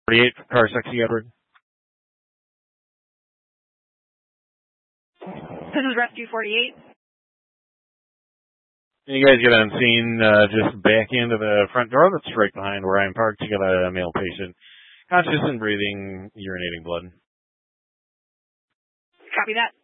48 for car 60 Edward. This is Rescue 48. And you guys get on scene just back into the front door that's right behind where I'm parked. You got a male patient, conscious and breathing, urinating blood. Copy that.